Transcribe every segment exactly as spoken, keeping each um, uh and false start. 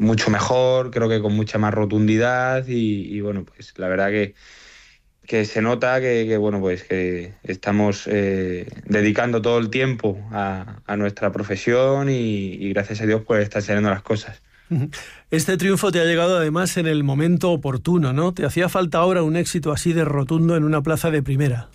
mucho mejor, creo que con mucha más rotundidad y, y bueno, pues la verdad que, que se nota que, que bueno, pues que estamos eh, dedicando todo el tiempo a, a nuestra profesión y, y gracias a Dios pues están saliendo las cosas. Este triunfo te ha llegado además en el momento oportuno, ¿no? ¿Te hacía falta ahora un éxito así de rotundo en una plaza de primera?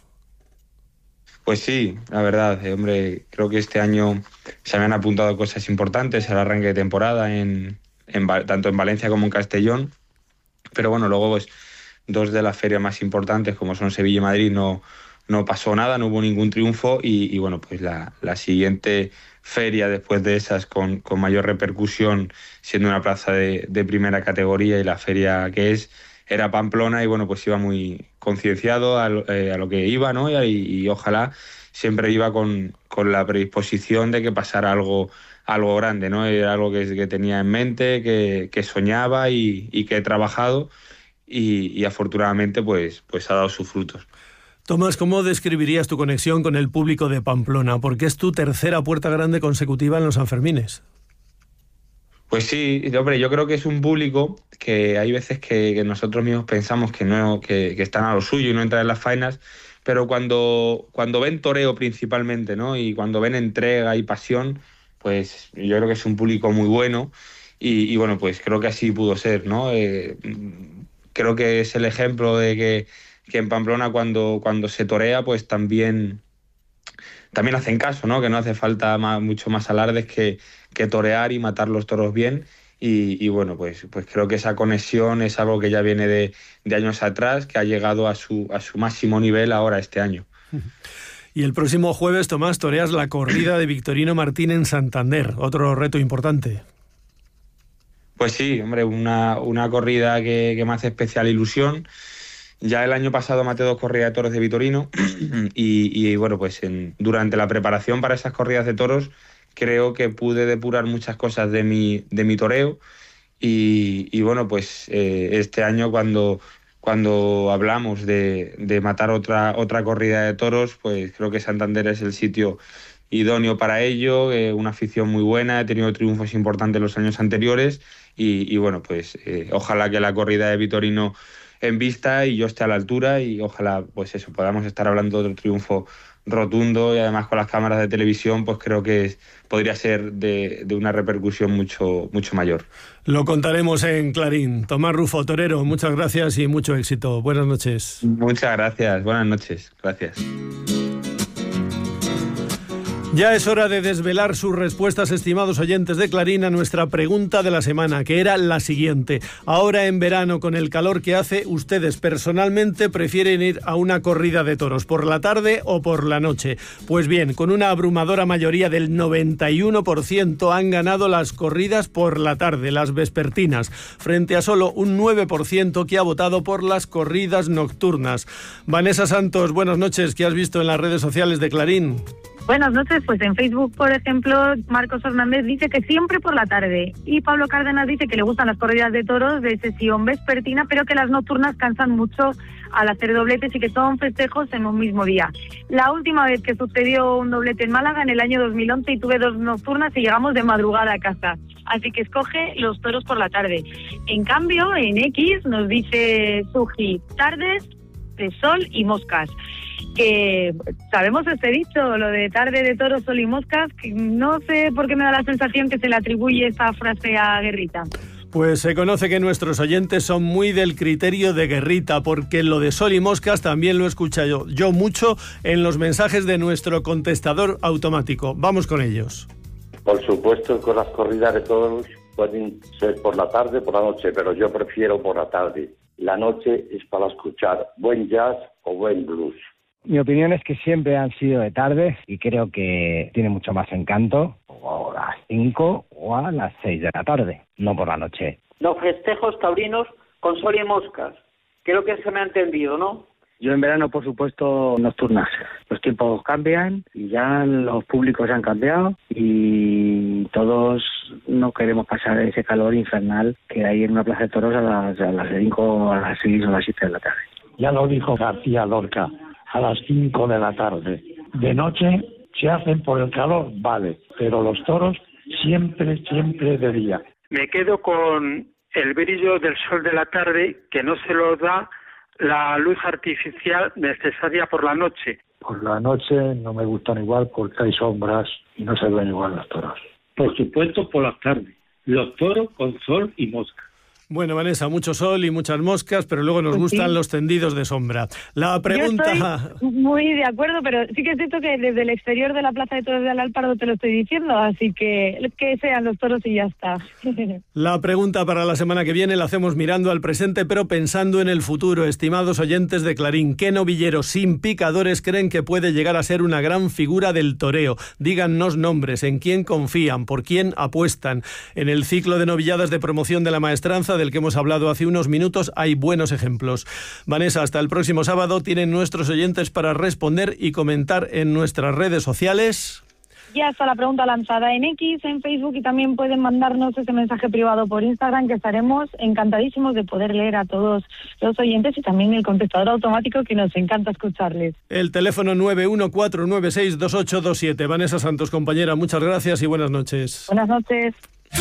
Pues sí, la verdad, eh, hombre, creo que este año se habían apuntado cosas importantes al arranque de temporada, en, en, tanto en Valencia como en Castellón, pero bueno, luego pues dos de las ferias más importantes como son Sevilla y Madrid no, no pasó nada, no hubo ningún triunfo y, y bueno, pues la, la siguiente feria después de esas con, con mayor repercusión, siendo una plaza de, de primera categoría y la feria que es, era Pamplona y bueno, pues iba muy concienciado a, eh, a lo que iba, ¿no? Y, y ojalá siempre iba con, con la predisposición de que pasara algo, algo grande, ¿no? Era algo que, que tenía en mente, que, que soñaba y, y que he trabajado y, y afortunadamente pues, pues ha dado sus frutos. Tomás, ¿cómo describirías tu conexión con el público de Pamplona? Porque es tu tercera puerta grande consecutiva en los Sanfermines. Pues sí, hombre, yo creo que es un público que hay veces que, que nosotros mismos pensamos que no, que, que están a lo suyo y no entran en las faenas, pero cuando, cuando ven toreo principalmente, ¿no? Y cuando ven entrega y pasión, pues yo creo que es un público muy bueno y, y bueno, pues creo que así pudo ser, ¿no? Eh, creo que es el ejemplo de que, que en Pamplona cuando, cuando se torea, pues también... también hacen caso, ¿no? Que no hace falta más, mucho más alardes que, que torear y matar los toros bien. Y, y bueno, pues, pues creo que esa conexión es algo que ya viene de, de años atrás, que ha llegado a su, a su máximo nivel ahora este año. Y el próximo jueves, Tomás, toreas la corrida de Victorino Martín en Santander, otro reto importante. Pues sí, hombre, una, una corrida que, que me hace especial ilusión. Ya el año pasado maté dos corridas de toros de Victorino y, y bueno, pues en, durante la preparación para esas corridas de toros creo que pude depurar muchas cosas de mi, de mi toreo y, y bueno, pues eh, este año cuando, cuando hablamos de, de matar otra, otra corrida de toros, pues creo que Santander es el sitio idóneo para ello, eh, una afición muy buena, he tenido triunfos importantes en los años anteriores y, y bueno, pues eh, ojalá que la corrida de Victorino en vista y yo esté a la altura y ojalá pues eso, podamos estar hablando de otro triunfo rotundo y además con las cámaras de televisión pues creo que es, podría ser de, de una repercusión mucho, mucho mayor. Lo contaremos en Clarín. Tomás Rufo, torero, muchas gracias y mucho éxito. Buenas noches. Muchas gracias, buenas noches, gracias. Ya es hora de desvelar sus respuestas, estimados oyentes de Clarín, a nuestra pregunta de la semana, que era la siguiente. Ahora en verano, con el calor que hace, ¿ustedes personalmente prefieren ir a una corrida de toros por la tarde o por la noche? Pues bien, con una abrumadora mayoría del noventa y uno por ciento han ganado las corridas por la tarde, las vespertinas, frente a solo un nueve por ciento que ha votado por las corridas nocturnas. Vanessa Santos, buenas noches. ¿Qué has visto en las redes sociales de Clarín? Buenas noches, pues en Facebook, por ejemplo, Marcos Hernández dice que siempre por la tarde y Pablo Cárdenas dice que le gustan las corridas de toros de sesión vespertina, pero que las nocturnas cansan mucho al hacer dobletes y que son festejos en un mismo día. La última vez que sucedió un doblete en Málaga, en el año dos mil once, y tuve dos nocturnas y llegamos de madrugada a casa. Así que escoge los toros por la tarde. En cambio, en X nos dice Suji, tardes de sol y moscas. Que sabemos este dicho, lo de tarde de toros, sol y moscas, que no sé por qué me da la sensación que se le atribuye esa frase a Guerrita. Pues se conoce que nuestros oyentes son muy del criterio de Guerrita, porque lo de sol y moscas también lo he escuchado yo, yo mucho en los mensajes de nuestro contestador automático. Vamos con ellos. Por supuesto, con las corridas de toros pueden ser por la tarde o por la noche, pero yo prefiero por la tarde. La noche es para escuchar buen jazz o buen blues. Mi opinión es que siempre han sido de tarde y creo que tiene mucho más encanto o a las cinco o a las seis de la tarde, no por la noche. Los festejos taurinos con sol y moscas. Creo que se me ha entendido, ¿no? Yo en verano, por supuesto, nocturnas. Los tiempos cambian y ya los públicos han cambiado y todos no queremos pasar ese calor infernal que hay en una plaza de toros a las, a las cinco, a las seis o a las siete de la tarde. Ya lo dijo García Lorca, a las cinco de la tarde. De noche se hacen por el calor, vale, pero los toros siempre, siempre de día. Me quedo con el brillo del sol de la tarde, que no se lo da la luz artificial necesaria por la noche. Por la noche no me gustan igual porque hay sombras y no se ven igual los toros. Por supuesto, por las tardes. Los toros con sol y mosca. Bueno, Vanessa, mucho sol y muchas moscas, pero luego nos Pues gustan sí. los tendidos de sombra. La pregunta... Yo estoy muy de acuerdo, pero sí que es cierto que desde el exterior de la Plaza de Toros de Alalpardo te lo estoy diciendo, así que que sean los toros y ya está. La pregunta para la semana que viene la hacemos mirando al presente, pero pensando en el futuro. Estimados oyentes de Clarín, ¿qué novillero sin picadores creen que puede llegar a ser una gran figura del toreo? Dígannos nombres, en quién confían, por quién apuestan. En el ciclo de novilladas de promoción de la maestranza, del que hemos hablado hace unos minutos, hay buenos ejemplos. Vanessa, hasta el próximo sábado tienen nuestros oyentes para responder y comentar en nuestras redes sociales. Ya está la pregunta lanzada en X, en Facebook, y también pueden mandarnos ese mensaje privado por Instagram, que estaremos encantadísimos de poder leer a todos los oyentes, y también el contestador automático, que nos encanta escucharles. El teléfono nueve uno cuatro nueve seis dos ocho dos siete. Vanessa Santos, compañera, muchas gracias y buenas noches. Buenas noches.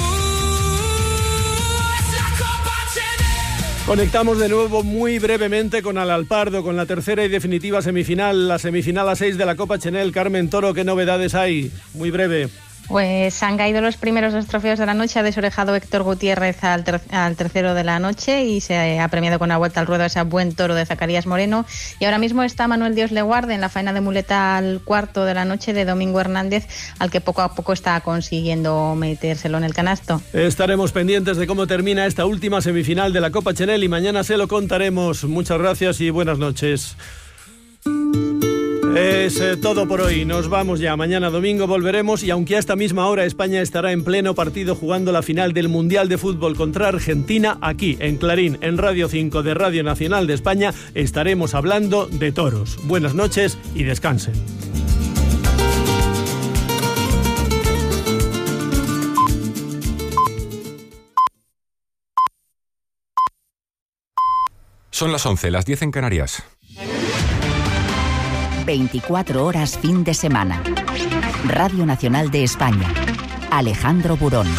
Conectamos de nuevo muy brevemente con Alalpardo, con la tercera y definitiva semifinal, la semifinal a seis de la Copa Chenel. Carmen Toro, ¿qué novedades hay? Muy breve. Pues han caído los primeros dos trofeos de la noche. Ha desorejado Héctor Gutiérrez al, ter- al tercero de la noche y se ha premiado con la vuelta al ruedo ese buen toro de Zacarías Moreno. Y ahora mismo está Manuel Dios Leguarde en la faena de muleta al cuarto de la noche de Domingo Hernández, al que poco a poco está consiguiendo metérselo en el canasto. Estaremos pendientes de cómo termina esta última semifinal de la Copa Chenel y mañana se lo contaremos. Muchas gracias y buenas noches. Es eh, todo por hoy, nos vamos ya, mañana domingo volveremos y aunque a esta misma hora España estará en pleno partido jugando la final del Mundial de Fútbol contra Argentina, aquí en Clarín, en Radio cinco de Radio Nacional de España, estaremos hablando de toros. Buenas noches y descansen. Son las once, las diez en Canarias. veinticuatro horas fin de semana. Radio Nacional de España. Alejandro Burón.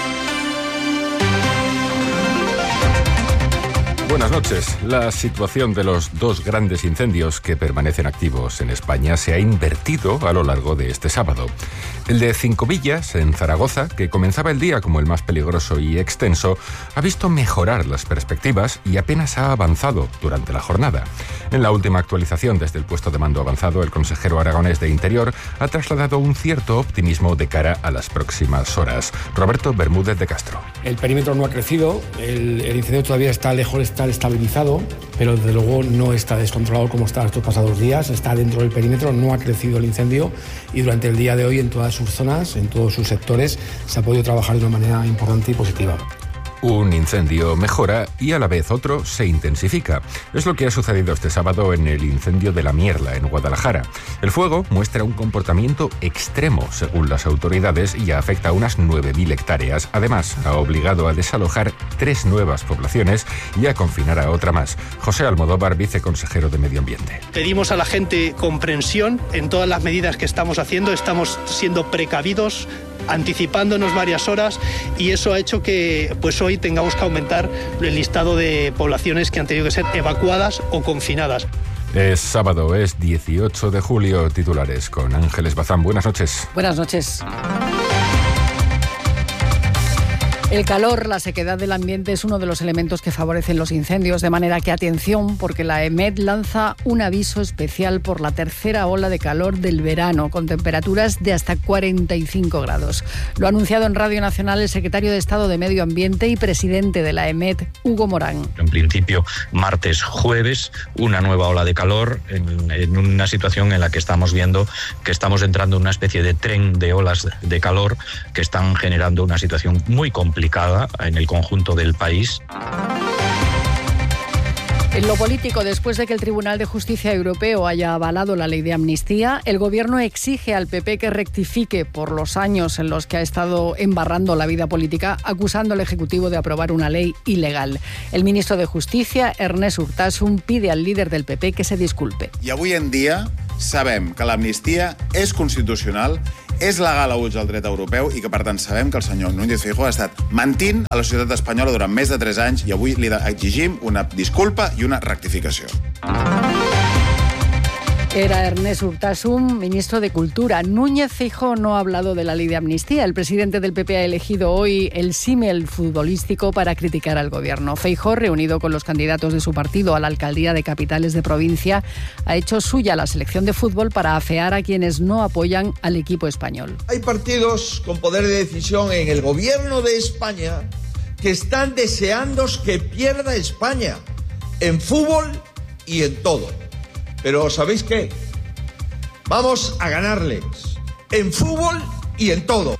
Buenas noches. La situación de los dos grandes incendios que permanecen activos en España se ha invertido a lo largo de este sábado. El de Cinco Villas, en Zaragoza, que comenzaba el día como el más peligroso y extenso, ha visto mejorar las perspectivas y apenas ha avanzado durante la jornada. En la última actualización desde el puesto de mando avanzado, el consejero aragonés de Interior ha trasladado un cierto optimismo de cara a las próximas horas. Roberto Bermúdez de Castro. El perímetro no ha crecido, el, el incendio todavía está lejos de estar estabilizado, pero desde luego no está descontrolado como está estos pasados días, está dentro del perímetro, no ha crecido el incendio y durante el día de hoy en todas sus zonas, en todos sus sectores, se ha podido trabajar de una manera importante y positiva. Un incendio mejora y a la vez otro se intensifica. Es lo que ha sucedido este sábado en el incendio de La Mierla, en Guadalajara. El fuego muestra un comportamiento extremo, según las autoridades, y afecta a unas nueve mil hectáreas. Además, ha obligado a desalojar tres nuevas poblaciones y a confinar a otra más. José Almodóvar, viceconsejero de Medio Ambiente. Pedimos a la gente comprensión en todas las medidas que estamos haciendo. Estamos siendo precavidos, anticipándonos varias horas, y eso ha hecho que pues hoy tengamos que aumentar el listado de poblaciones que han tenido que ser evacuadas o confinadas. Es sábado, es dieciocho de julio. Titulares con Ángeles Bazán. Buenas noches. Buenas noches. El calor, la sequedad del ambiente es uno de los elementos que favorecen los incendios, de manera que atención, porque la E M E T lanza un aviso especial por la tercera ola de calor del verano, con temperaturas de hasta cuarenta y cinco grados. Lo ha anunciado en Radio Nacional el secretario de Estado de Medio Ambiente y presidente de la E M E T, Hugo Morán. En principio, martes, jueves, una nueva ola de calor en, en una situación en la que estamos viendo que estamos entrando en una especie de tren de olas de calor que están generando una situación muy complicada en el conjunto del país. En lo político, después de que el Tribunal de Justicia Europeo haya avalado la ley de amnistía, el Gobierno exige al P P que rectifique por los años en los que ha estado embarrando la vida política, acusando al Ejecutivo de aprobar una ley ilegal. El ministro de Justicia, Ernest Urtasun, pide al líder del P P que se disculpe. I avui en dia sabem que l'amnistia és constitucional és legal a ulls el dret europeu i que, per tant, sabem que el senyor Núñez Feijóo ha estat mentint a la societat espanyola durant més de tres anys i avui li exigim una disculpa i una rectificació. Era Ernest Urtasun, ministro de Cultura. Núñez Feijóo no ha hablado de la ley de amnistía. El presidente del P P ha elegido hoy el símil futbolístico para criticar al gobierno. Feijóo, reunido con los candidatos de su partido a la alcaldía de capitales de provincia, ha hecho suya la selección de fútbol para afear a quienes no apoyan al equipo español. Hay partidos con poder de decisión en el gobierno de España que están deseando que pierda España en fútbol y en todo. Pero ¿sabéis qué? Vamos a ganarles en fútbol y en todo.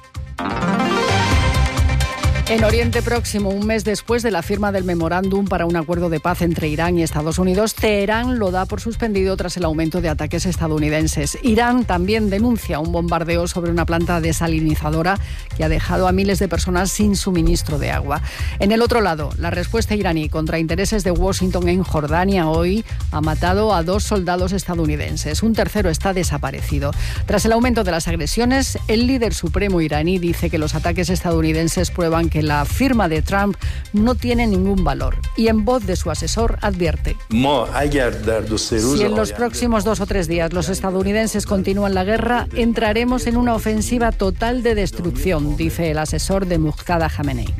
En Oriente Próximo, un mes después de la firma del memorándum para un acuerdo de paz entre Irán y Estados Unidos, Teherán lo da por suspendido tras el aumento de ataques estadounidenses. Irán también denuncia un bombardeo sobre una planta desalinizadora que ha dejado a miles de personas sin suministro de agua. En el otro lado, la respuesta iraní contra intereses de Washington en Jordania hoy ha matado a dos soldados estadounidenses. Un tercero está desaparecido. Tras el aumento de las agresiones, el líder supremo iraní dice que los ataques estadounidenses prueban que la firma de Trump no tiene ningún valor y en voz de su asesor advierte: si en los próximos dos o tres días los estadounidenses continúan la guerra, entraremos en una ofensiva total de destrucción, dice el asesor de Muqtada Khamenei.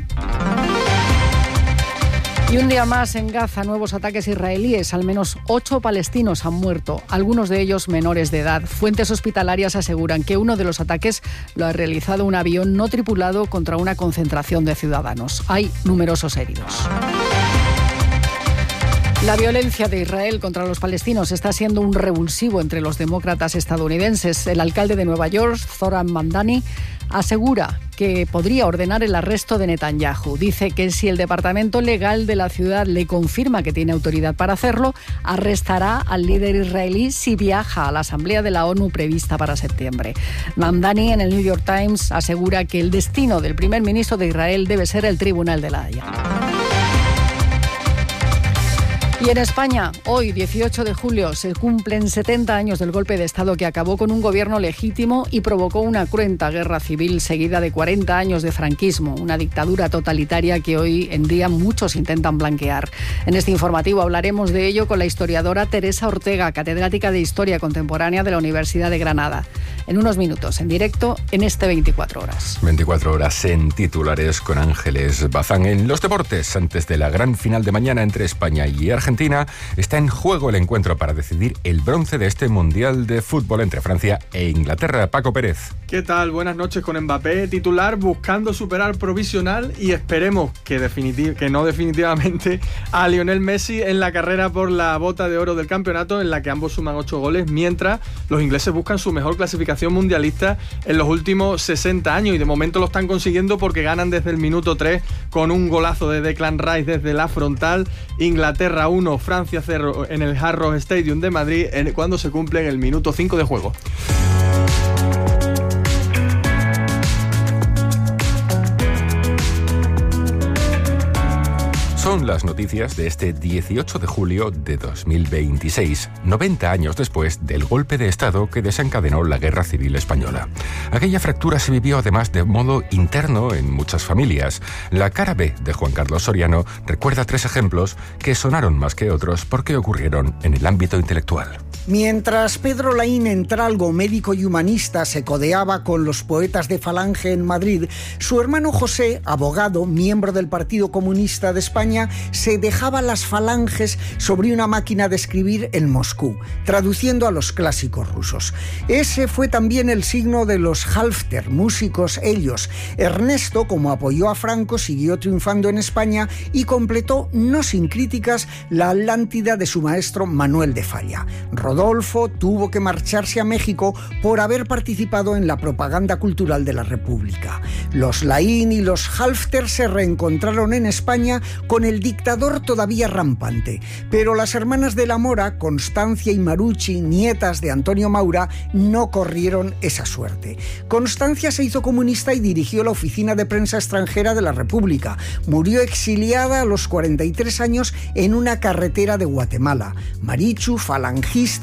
Y un día más en Gaza, nuevos ataques israelíes. Al menos ocho palestinos han muerto, algunos de ellos menores de edad. Fuentes hospitalarias aseguran que uno de los ataques lo ha realizado un avión no tripulado contra una concentración de ciudadanos. Hay numerosos heridos. La violencia de Israel contra los palestinos está siendo un revulsivo entre los demócratas estadounidenses. El alcalde de Nueva York, Zohran Mamdani, asegura que podría ordenar el arresto de Netanyahu. Dice que si el departamento legal de la ciudad le confirma que tiene autoridad para hacerlo, arrestará al líder israelí si viaja a la Asamblea de la ONU prevista para septiembre. Mamdani, en el New York Times, asegura que el destino del primer ministro de Israel debe ser el Tribunal de la Haya. Y en España, hoy, dieciocho de julio, se cumplen setenta años del golpe de Estado que acabó con un gobierno legítimo y provocó una cruenta guerra civil seguida de cuarenta años de franquismo, una dictadura totalitaria que hoy en día muchos intentan blanquear. En este informativo hablaremos de ello con la historiadora Teresa Ortega, catedrática de Historia Contemporánea de la Universidad de Granada. En unos minutos, en directo, en este veinticuatro horas. veinticuatro horas en titulares con Ángeles Bazán. En los deportes, antes de la gran final de mañana entre España y Argentina, Argentina, está en juego el encuentro para decidir el bronce de este Mundial de Fútbol entre Francia e Inglaterra. Paco Pérez. ¿Qué tal? Buenas noches. Con Mbappé titular, buscando superar provisional y esperemos que, definitiv- que no definitivamente a Lionel Messi en la carrera por la bota de oro del campeonato, en la que ambos suman ocho goles, mientras los ingleses buscan su mejor clasificación mundialista en los últimos sesenta años, y de momento lo están consiguiendo porque ganan desde el minuto tres con un golazo de Declan Rice desde la frontal. Inglaterra uno, Francia cero en el Hard Rock Stadium de Madrid, en, cuando se cumple en el minuto cinco de juego. Son las noticias de este dieciocho de julio de dos mil veintiséis, noventa años después del golpe de Estado que desencadenó la Guerra Civil Española. Aquella fractura se vivió además de modo interno en muchas familias. La cara B de Juan Carlos Soriano recuerda tres ejemplos que sonaron más que otros porque ocurrieron en el ámbito intelectual. Mientras Pedro Laín Entralgo, médico y humanista, se codeaba con los poetas de Falange en Madrid, su hermano José, abogado, miembro del Partido Comunista de España, se dejaba las falanges sobre una máquina de escribir en Moscú, traduciendo a los clásicos rusos. Ese fue también el signo de los Halfter, músicos ellos. Ernesto, como apoyó a Franco, siguió triunfando en España y completó, no sin críticas, la Atlántida de su maestro Manuel de Falla. Rodolfo tuvo que marcharse a México por haber participado en la propaganda cultural de la República. Los Laín y los Halfter se reencontraron en España con el dictador todavía rampante, pero las hermanas de la Mora, Constancia y Marucci, nietas de Antonio Maura, no corrieron esa suerte. Constancia se hizo comunista y dirigió la oficina de prensa extranjera de la República. Murió exiliada a los cuarenta y tres años en una carretera de Guatemala. Marichu, falangista,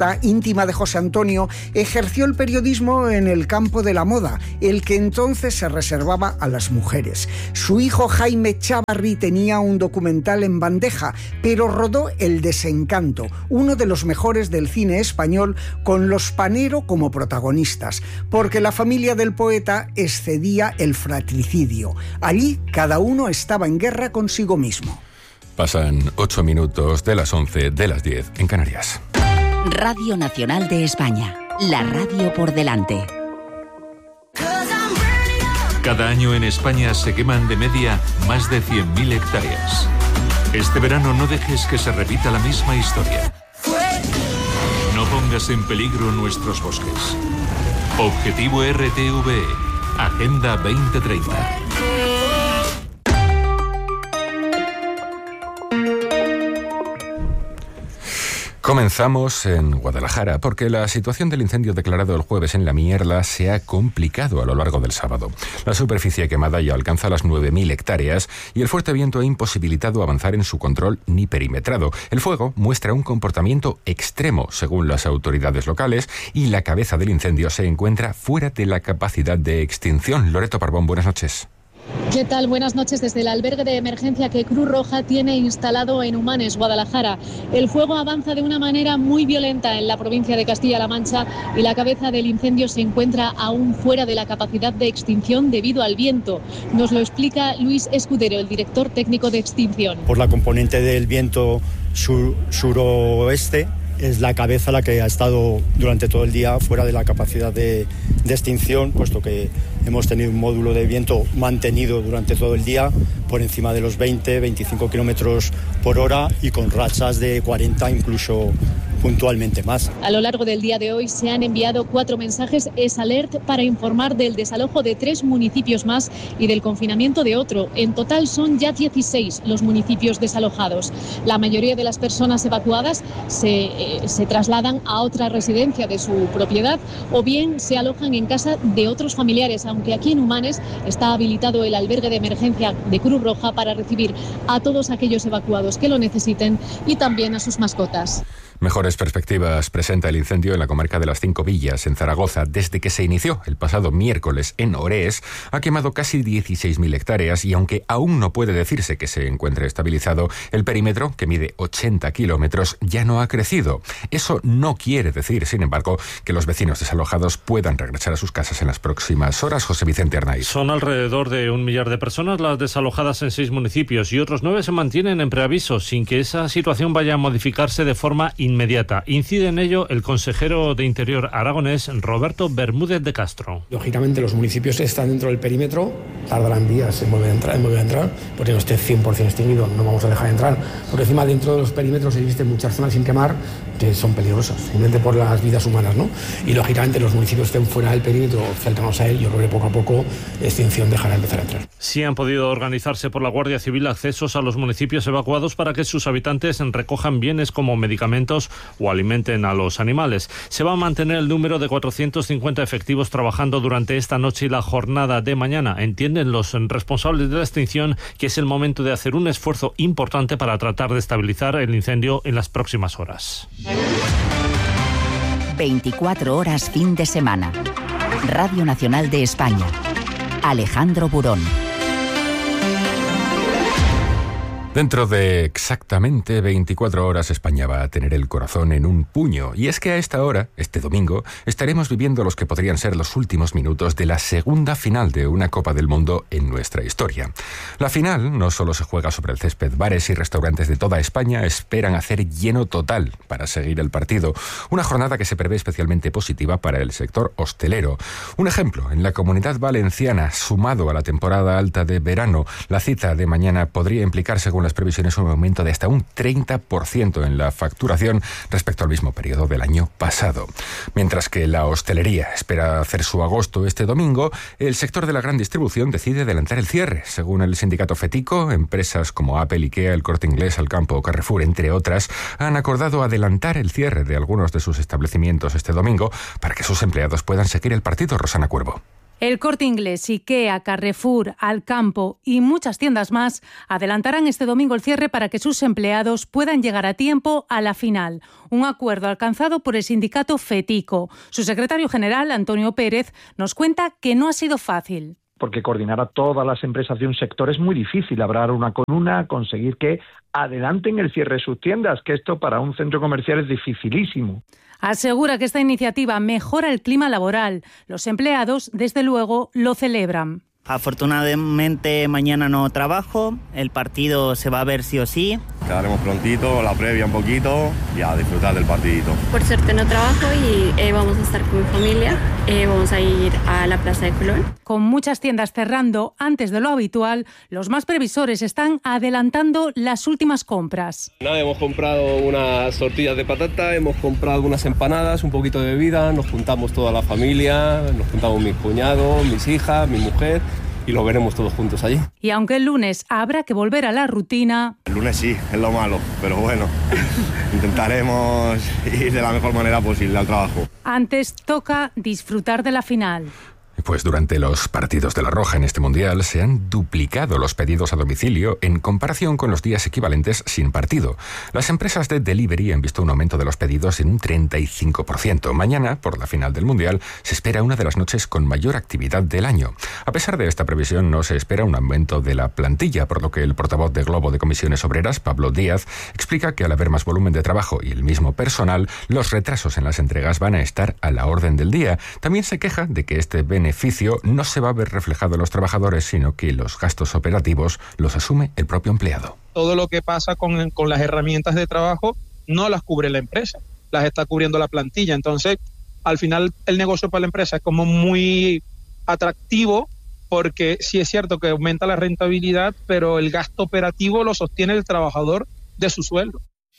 Marta, íntima de José Antonio, ejerció el periodismo en el campo de la moda, el que entonces se reservaba a las mujeres. Su hijo Jaime Chávarri tenía un documental en bandeja, pero rodó El desencanto, uno de los mejores del cine español, con los Panero como protagonistas, porque la familia del poeta excedía el fratricidio. Allí cada uno estaba en guerra consigo mismo. Pasan ocho minutos de las once de las diez en Canarias. Radio Nacional de España, la radio por delante. Cada año en España se queman de media más de cien mil hectáreas. Este verano no dejes que se repita la misma historia. No pongas en peligro nuestros bosques. Objetivo R T V E, Agenda veinte treinta. Comenzamos en Guadalajara porque la situación del incendio declarado el jueves en La Mierla se ha complicado a lo largo del sábado. La superficie quemada ya alcanza las nueve mil hectáreas y el fuerte viento ha imposibilitado avanzar en su control ni perimetrado. El fuego muestra un comportamiento extremo según las autoridades locales y la cabeza del incendio se encuentra fuera de la capacidad de extinción. Loreto Parbón, buenas noches. ¿Qué tal? Buenas noches desde el albergue de emergencia que Cruz Roja tiene instalado en Humanes, Guadalajara. El fuego avanza de una manera muy violenta en la provincia de Castilla-La Mancha y la cabeza del incendio se encuentra aún fuera de la capacidad de extinción debido al viento. Nos lo explica Luis Escudero, el director técnico de extinción. Por la componente del viento sur, suroeste, es la cabeza la que ha estado durante todo el día fuera de la capacidad de, de extinción, puesto que hemos tenido un módulo de viento mantenido durante todo el día por encima de los veinte, veinticinco kilómetros por hora y con rachas de cuarenta, incluso puntualmente más. A lo largo del día de hoy se han enviado cuatro mensajes Es Alert para informar del desalojo de tres municipios más y del confinamiento de otro. En total son ya dieciséis los municipios desalojados. La mayoría de las personas evacuadas se, eh, se trasladan a otra residencia de su propiedad o bien se alojan en casa de otros familiares, aunque aquí en Humanes está habilitado el albergue de emergencia de Cruz Roja para recibir a todos aquellos evacuados que lo necesiten y también a sus mascotas. Mejores perspectivas presenta el incendio en la comarca de las Cinco Villas, en Zaragoza. Desde que se inició el pasado miércoles en Orés, ha quemado casi dieciséis mil hectáreas y aunque aún no puede decirse que se encuentre estabilizado, el perímetro, que mide ochenta kilómetros, ya no ha crecido. Eso no quiere decir, sin embargo, que los vecinos desalojados puedan regresar a sus casas en las próximas horas. José Vicente Arnaiz. Son alrededor de un millar de personas las desalojadas en seis municipios y otros nueve se mantienen en preaviso, sin que esa situación vaya a modificarse de forma inmediata. Incide en ello el consejero de Interior aragonés, Roberto Bermúdez de Castro. Lógicamente los municipios están dentro del perímetro, tardarán días en volver a entrar, en volver a entrar porque no esté cien por ciento extinguido, no vamos a dejar de entrar. Porque encima dentro de los perímetros existen muchas zonas sin quemar que son peligrosas, simplemente por las vidas humanas, ¿no? Y lógicamente los municipios que estén fuera del perímetro, cercanos a él, yo creo que poco a poco extinción dejará de empezar a entrar. Sí han podido organizarse por la Guardia Civil accesos a los municipios evacuados para que sus habitantes recojan bienes como medicamentos o alimenten a los animales. Se va a mantener el número de cuatrocientos cincuenta efectivos trabajando durante esta noche y la jornada de mañana. Entienden los responsables de la extinción que es el momento de hacer un esfuerzo importante para tratar de estabilizar el incendio en las próximas horas. veinticuatro horas fin de semana. Radio Nacional de España. Alejandro Burón. Dentro de exactamente veinticuatro horas España va a tener el corazón en un puño. Y es que a esta hora, este domingo, estaremos viviendo los que podrían ser los últimos minutos de la segunda final de una Copa del Mundo en nuestra historia. La final no solo se juega sobre el césped, bares y restaurantes de toda España esperan hacer lleno total para seguir el partido. Una jornada que se prevé especialmente positiva para el sector hostelero. Un ejemplo, en la Comunidad Valenciana, sumado a la temporada alta de verano, la cita de mañana podría implicar, según las previsiones, un aumento de hasta un treinta por ciento en la facturación respecto al mismo periodo del año pasado. Mientras que la hostelería espera hacer su agosto este domingo, el sector de la gran distribución decide adelantar el cierre. Según el sindicato Fetico, empresas como Apple, Ikea, El Corte Inglés, Alcampo o Carrefour, entre otras, han acordado adelantar el cierre de algunos de sus establecimientos este domingo para que sus empleados puedan seguir el partido. Rosana Cuervo. El Corte Inglés, IKEA, Carrefour, Alcampo y muchas tiendas más adelantarán este domingo el cierre para que sus empleados puedan llegar a tiempo a la final. Un acuerdo alcanzado por el sindicato FETICO. Su secretario general, Antonio Pérez, nos cuenta que no ha sido fácil. Porque coordinar a todas las empresas de un sector es muy difícil, hablar una con una, conseguir que adelanten el cierre de sus tiendas, que esto para un centro comercial es dificilísimo. Asegura que esta iniciativa mejora el clima laboral. Los empleados, desde luego, lo celebran. Afortunadamente mañana no trabajo, el partido se va a ver sí o sí. Quedaremos prontito, la previa un poquito y a disfrutar del partidito. Por suerte no trabajo y eh, vamos a estar con mi familia, eh, vamos a ir a la Plaza de Colón. Con muchas tiendas cerrando antes de lo habitual, los más previsores están adelantando las últimas compras. Nada, hemos comprado unas tortillas de patata, hemos comprado unas empanadas, un poquito de bebida, nos juntamos toda la familia, nos juntamos mis cuñados, mis hijas, mi mujer. Y lo veremos todos juntos allí. Y aunque el lunes habrá que volver a la rutina... El lunes sí, es lo malo, pero bueno, intentaremos ir de la mejor manera posible al trabajo. Antes toca disfrutar de la final. Pues durante los partidos de la Roja en este Mundial se han duplicado los pedidos a domicilio en comparación con los días equivalentes sin partido. Las empresas de delivery han visto un aumento de los pedidos en un treinta y cinco por ciento. Mañana, por la final del Mundial, se espera una de las noches con mayor actividad del año. A pesar de esta previsión, no se espera un aumento de la plantilla, por lo que el portavoz de Globo de Comisiones Obreras, Pablo Díaz, explica que al haber más volumen de trabajo y el mismo personal, los retrasos en las entregas van a estar a la orden del día. También se queja de que este beneficio no se va a ver reflejado en los trabajadores, sino que los gastos operativos los asume el propio empleado. Todo lo que pasa con, con las herramientas de trabajo no las cubre la empresa, las está cubriendo la plantilla. Entonces, al final, el negocio para la empresa es como muy atractivo porque sí es cierto que aumenta la rentabilidad, pero el gasto operativo lo sostiene el trabajador de su sueldo.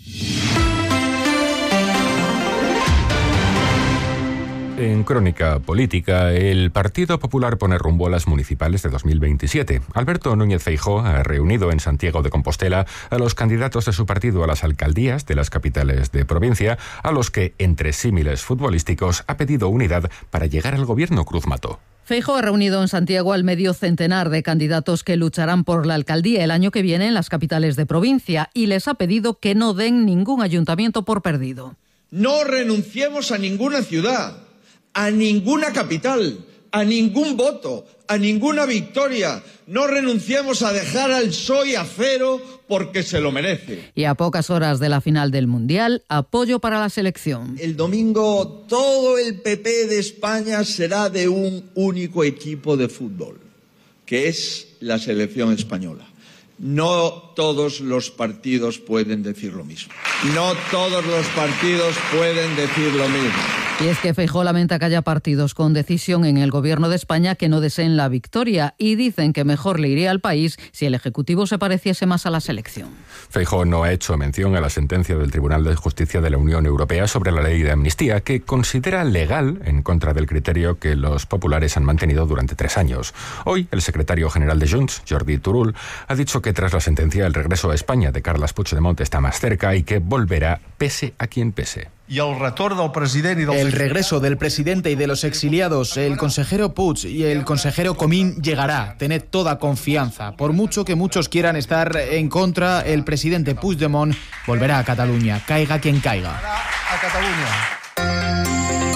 En crónica política, el Partido Popular pone rumbo a las municipales de dos mil veintisiete. Alberto Núñez Feijóo ha reunido en Santiago de Compostela a los candidatos de su partido a las alcaldías de las capitales de provincia, a los que, entre símiles futbolísticos, ha pedido unidad para llegar al gobierno. Cruz Mato. Feijóo ha reunido en Santiago al medio centenar de candidatos que lucharán por la alcaldía el año que viene en las capitales de provincia y les ha pedido que no den ningún ayuntamiento por perdido. No renunciemos a ninguna ciudad, a ninguna capital, a ningún voto, a ninguna victoria. No renunciemos a dejar al P S O E a cero porque se lo merece. Y a pocas horas de la final del Mundial, apoyo para la selección. El domingo todo el P P de España será de un único equipo de fútbol, que es la selección española. No todos los partidos pueden decir lo mismo. No todos los partidos pueden decir lo mismo. Y es que Feijóo lamenta que haya partidos con decisión en el gobierno de España que no deseen la victoria y dicen que mejor le iría al país si el Ejecutivo se pareciese más a la selección. Feijóo no ha hecho mención a la sentencia del Tribunal de Justicia de la Unión Europea sobre la ley de amnistía, que considera legal en contra del criterio que los populares han mantenido durante tres años. Hoy, el secretario general de Junts, Jordi Turull, ha dicho que tras la sentencia el regreso a España de Carles Puigdemont está más cerca y que volverá pese a quien pese. Y el retorno del presidente y del El regreso del presidente y de los exiliados, el consejero Puig y el consejero Comín llegará. Tened toda confianza. Por mucho que muchos quieran estar en contra, el presidente Puigdemont volverá a Cataluña, caiga quien caiga. A Cataluña.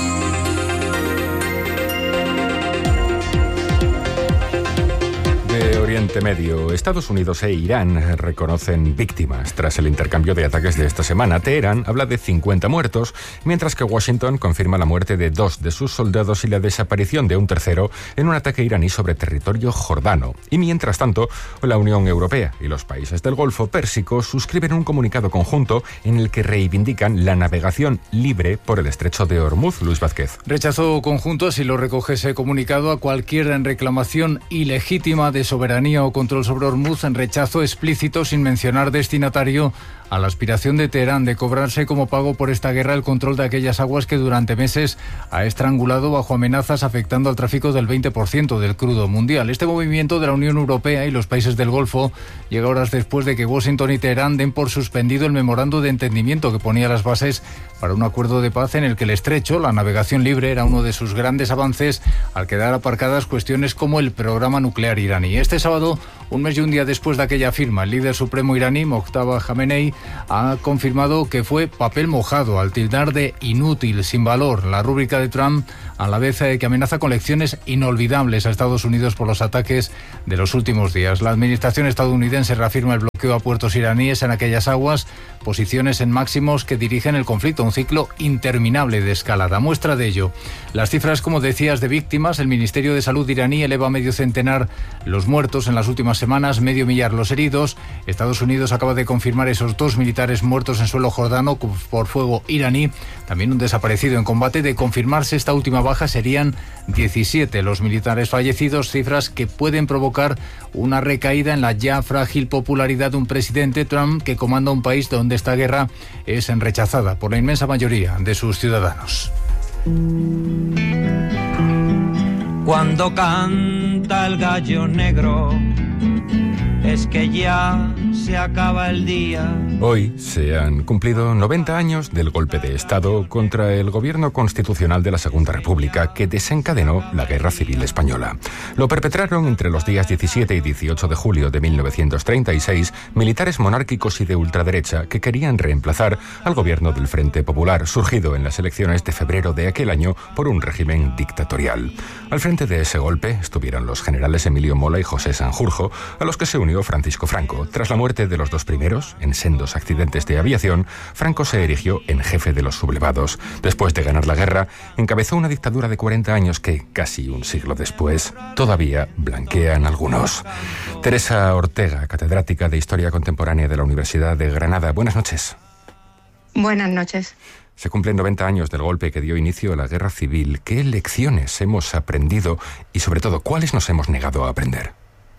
De Oriente Medio, Estados Unidos e Irán reconocen víctimas tras el intercambio de ataques de esta semana. Teherán habla de cincuenta muertos, mientras que Washington confirma la muerte de dos de sus soldados y la desaparición de un tercero en un ataque iraní sobre territorio jordano. Y mientras tanto, la Unión Europea y los países del Golfo Pérsico suscriben un comunicado conjunto en el que reivindican la navegación libre por el estrecho de Hormuz. Luis Vázquez. Rechazo conjunto, así lo recoge ese comunicado, a cualquier reclamación ilegítima de soberanía soberanía o control sobre Hormuz, en rechazo explícito, sin mencionar destinatario, a la aspiración de Teherán de cobrarse como pago por esta guerra el control de aquellas aguas que durante meses ha estrangulado bajo amenazas, afectando al tráfico del veinte por ciento del crudo mundial. Este movimiento de la Unión Europea y los países del Golfo llega horas después de que Washington y Teherán den por suspendido el memorando de entendimiento que ponía las bases para un acuerdo de paz en el que el estrecho, la navegación libre, era uno de sus grandes avances, al quedar aparcadas cuestiones como el programa nuclear iraní. Este sábado, un mes y un día después de aquella firma, el líder supremo iraní, Mojtaba Khamenei, ha confirmado que fue papel mojado al tildar de inútil, sin valor, la rúbrica de Trump, a la vez que amenaza con lecciones inolvidables a Estados Unidos por los ataques de los últimos días. La administración estadounidense reafirma el bloqueo a puertos iraníes en aquellas aguas, posiciones en máximos que dirigen el conflicto, un ciclo interminable de escalada. Muestra de ello, las cifras, como decías, de víctimas. El Ministerio de Salud iraní eleva a medio centenar los muertos en las últimas semanas, medio millar los heridos. Estados Unidos acaba de confirmar esos dos militares muertos en suelo jordano por fuego iraní. También un desaparecido en combate. De confirmarse esta última baja, serían diecisiete los militares fallecidos, cifras que pueden provocar una recaída en la ya frágil popularidad de un presidente, Trump, que comanda un país donde esta guerra es rechazada por la inmensa mayoría de sus ciudadanos. Cuando canta el gallo negro, es que ya se acaba el día. Hoy se han cumplido noventa años del golpe de Estado contra el gobierno constitucional de la Segunda República que desencadenó la Guerra Civil Española. Lo perpetraron entre los días diecisiete y dieciocho de julio de mil novecientos treinta y seis militares monárquicos y de ultraderecha que querían reemplazar al gobierno del Frente Popular, surgido en las elecciones de febrero de aquel año por un régimen dictatorial. Al frente de ese golpe estuvieron los generales Emilio Mola y José Sanjurjo, a los que se unió Francisco Franco. Tras la muerte de los dos primeros, en sendos accidentes de aviación, Franco se erigió en jefe de los sublevados. Después de ganar la guerra, encabezó una dictadura de cuarenta años que, casi un siglo después, todavía blanquean algunos. Teresa Ortega, catedrática de Historia Contemporánea de la Universidad de Granada. Buenas noches. Buenas noches. Se cumplen noventa años del golpe que dio inicio a la Guerra Civil. ¿Qué lecciones hemos aprendido y, sobre todo, cuáles nos hemos negado a aprender?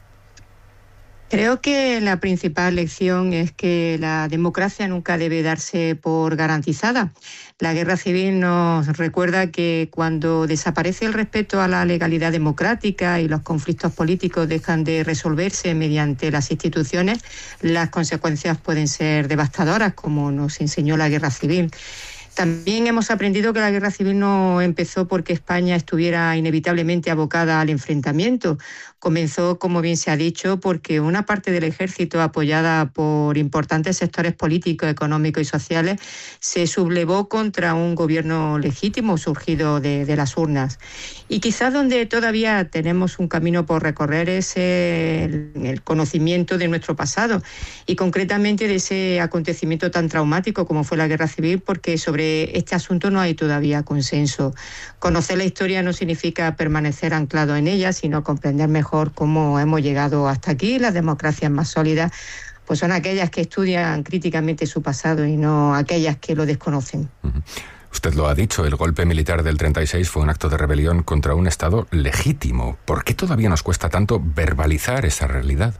Creo que la principal lección es que la democracia nunca debe darse por garantizada. La guerra civil nos recuerda que cuando desaparece el respeto a la legalidad democrática y los conflictos políticos dejan de resolverse mediante las instituciones, las consecuencias pueden ser devastadoras, como nos enseñó la guerra civil. También hemos aprendido que la guerra civil no empezó porque España estuviera inevitablemente abocada al enfrentamiento. Comenzó, como bien se ha dicho, porque una parte del ejército, apoyada por importantes sectores políticos, económicos y sociales, se sublevó contra un gobierno legítimo surgido de, de las urnas. Y quizás donde todavía tenemos un camino por recorrer es el, el conocimiento de nuestro pasado y concretamente de ese acontecimiento tan traumático como fue la guerra civil, porque sobre este asunto no hay todavía consenso. Conocer la historia no significa permanecer anclado en ella, sino comprender mejor cómo hemos llegado hasta aquí. Las democracias más sólidas pues son aquellas que estudian críticamente su pasado y no aquellas que lo desconocen. Uh-huh. Usted lo ha dicho, el golpe militar del treinta y seis fue un acto de rebelión contra un Estado legítimo. ¿Por qué todavía nos cuesta tanto verbalizar esa realidad?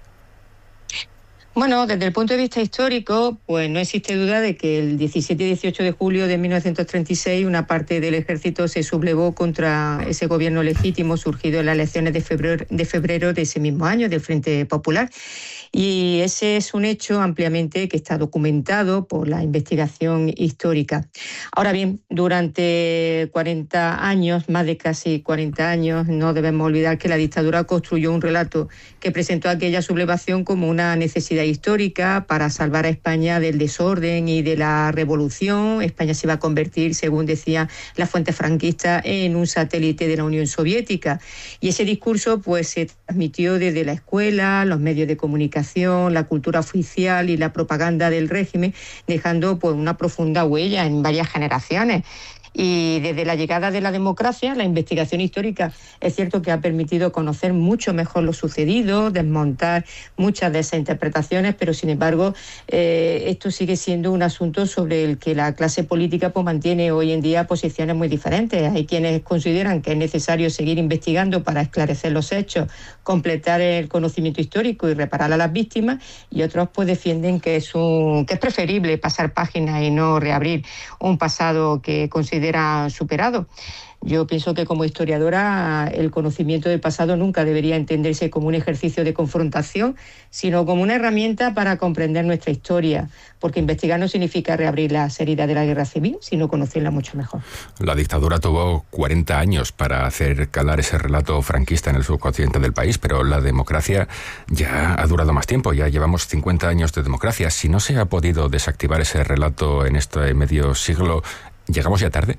Bueno, desde el punto de vista histórico, pues no existe duda de que el diecisiete y dieciocho de julio de mil novecientos treinta y seis una parte del ejército se sublevó contra ese gobierno legítimo surgido en las elecciones de febrero, de febrero de ese mismo año del Frente Popular. Y ese es un hecho ampliamente que está documentado por la investigación histórica. Ahora bien, durante cuarenta años, más de casi cuarenta años, no debemos olvidar que la dictadura construyó un relato que presentó aquella sublevación como una necesidad histórica para salvar a España del desorden y de la revolución. España se iba a convertir, según decía la fuente franquista, en un satélite de la Unión Soviética. Y ese discurso pues se transmitió desde la escuela, los medios de comunicación, la cultura oficial y la propaganda del régimen, dejando pues una profunda huella en varias generaciones. Y desde la llegada de la democracia, la investigación histórica es cierto que ha permitido conocer mucho mejor lo sucedido, desmontar muchas de esas interpretaciones, pero sin embargo eh, esto sigue siendo un asunto sobre el que la clase política pues, mantiene hoy en día posiciones muy diferentes. Hay quienes consideran que es necesario seguir investigando para esclarecer los hechos, completar el conocimiento histórico y reparar a las víctimas, y otros pues defienden que es, un, que es preferible pasar páginas y no reabrir un pasado que consideran superado. Yo pienso que como historiadora el conocimiento del pasado nunca debería entenderse como un ejercicio de confrontación, sino como una herramienta para comprender nuestra historia, porque investigar no significa reabrir las heridas de la guerra civil, sino conocerla mucho mejor. La dictadura tuvo cuarenta años para hacer calar ese relato franquista en el subconsciente del país, pero la democracia ya ha durado más tiempo, ya llevamos cincuenta años de democracia. Si no se ha podido desactivar ese relato en este medio siglo, ¿llegamos ya tarde?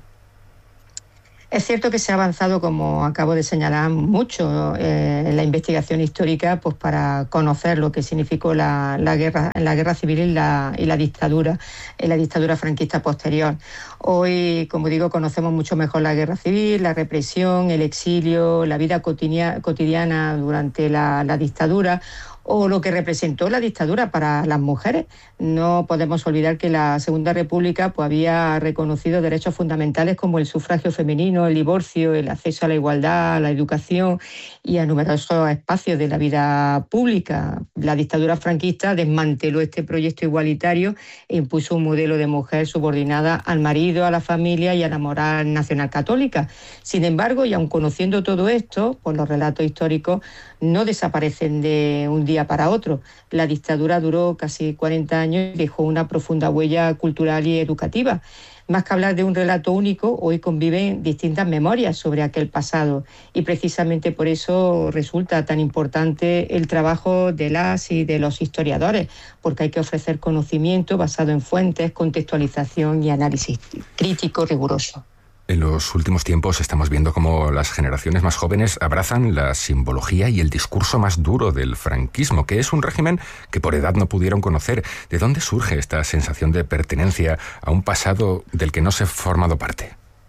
Es cierto que se ha avanzado, como acabo de señalar, mucho eh, en la investigación histórica pues para conocer lo que significó la, la guerra la guerra civil y la, y la dictadura, y la dictadura franquista posterior. Hoy, como digo, conocemos mucho mejor la guerra civil, la represión, el exilio, la vida cotidiana, cotidiana durante la, la dictadura, o lo que representó la dictadura para las mujeres. No podemos olvidar que la Segunda República pues, había reconocido derechos fundamentales como el sufragio femenino, el divorcio, el acceso a la igualdad, a la educación y a numerosos espacios de la vida pública. La dictadura franquista desmanteló este proyecto igualitario e impuso un modelo de mujer subordinada al marido, a la familia y a la moral nacional católica. Sin embargo, y aun conociendo todo esto, pues los relatos históricos no desaparecen de un día para otro. La dictadura duró casi cuarenta años y dejó una profunda huella cultural y educativa. Más que hablar de un relato único, hoy conviven distintas memorias sobre aquel pasado, y precisamente por eso resulta tan importante el trabajo de las y de los historiadores, porque hay que ofrecer conocimiento basado en fuentes, contextualización y análisis crítico riguroso. En los últimos tiempos estamos viendo cómo las generaciones más jóvenes abrazan la simbología y el discurso más duro del franquismo, que es un régimen que por edad no pudieron conocer. ¿De dónde surge esta sensación de pertenencia a un pasado del que no se ha formado parte?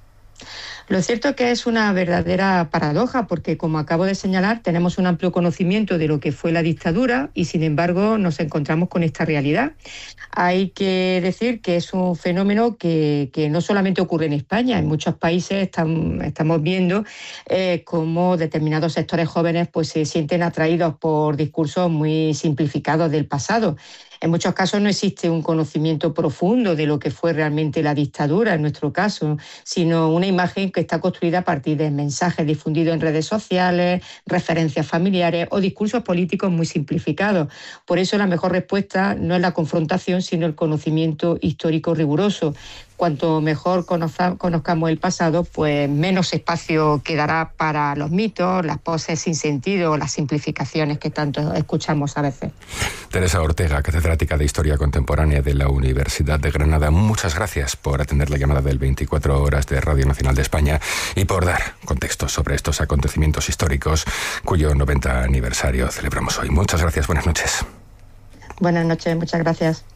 Lo cierto es que es una verdadera paradoja, porque como acabo de señalar, tenemos un amplio conocimiento de lo que fue la dictadura y sin embargo nos encontramos con esta realidad. Hay que decir que es un fenómeno que, que no solamente ocurre en España, en muchos países están, estamos viendo eh, cómo determinados sectores jóvenes pues, se sienten atraídos por discursos muy simplificados del pasado. En muchos casos no existe un conocimiento profundo de lo que fue realmente la dictadura, en nuestro caso, sino una imagen que está construida a partir de mensajes difundidos en redes sociales, referencias familiares o discursos políticos muy simplificados. Por eso la mejor respuesta no es la confrontación, sino el conocimiento histórico riguroso. Cuanto mejor conozca, conozcamos el pasado, pues menos espacio quedará para los mitos, las poses sin sentido, las simplificaciones que tanto escuchamos a veces. Teresa Ortega, catedrática de Historia Contemporánea de la Universidad de Granada, muchas gracias por atender la llamada del veinticuatro horas de Radio Nacional de España y por dar contexto sobre estos acontecimientos históricos cuyo noventa aniversario celebramos hoy. Muchas gracias, buenas noches. Buenas noches, muchas gracias.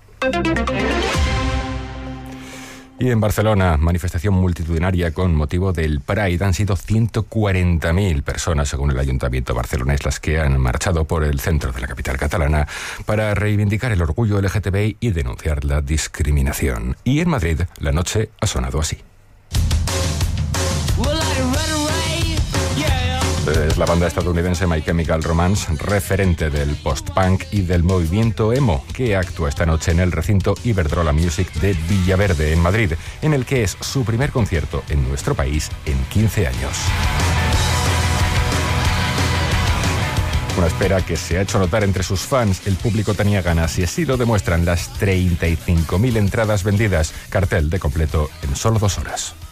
Y en Barcelona, manifestación multitudinaria con motivo del Pride. Han sido ciento cuarenta mil personas, según el Ayuntamiento barcelonés, las que han marchado por el centro de la capital catalana para reivindicar el orgullo L G T B I y denunciar la discriminación. Y en Madrid, la noche ha sonado así. Es la banda estadounidense My Chemical Romance, referente del post-punk y del movimiento emo, que actúa esta noche en el recinto Iberdrola Music de Villaverde, en Madrid, en el que es su primer concierto en nuestro país en quince años. Una espera que se ha hecho notar entre sus fans. El público tenía ganas y así lo demuestran las treinta y cinco mil entradas vendidas. Cartel de completo en solo dos horas.